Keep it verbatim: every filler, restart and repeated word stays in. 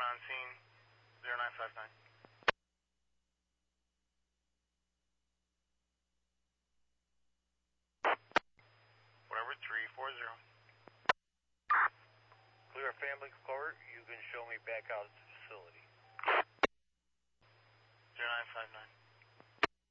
on scene, zero nine five nine. Whatever, three four zero. Clear family court, you can show me back out to the facility. zero nine five nine.